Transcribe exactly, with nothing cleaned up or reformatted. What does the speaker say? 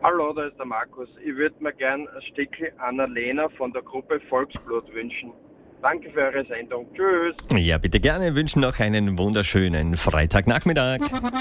Hallo, da ist der Markus. Ich würde mir gern ein Stückchen Annalena von der Gruppe Volksblut wünschen. Danke für eure Sendung. Tschüss. Ja, bitte gerne. Wünschen noch einen wunderschönen Freitagnachmittag.